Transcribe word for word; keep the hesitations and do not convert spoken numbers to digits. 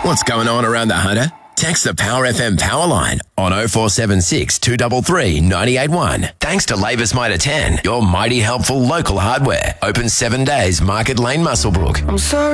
What's going on around the Hunter? Text the Power F M power line on oh four seven six, two three three, nine eight one. Thanks to Lavis Mitre ten, your mighty helpful local hardware. Open seven days, Market Lane, Muswellbrook. I'm sorry.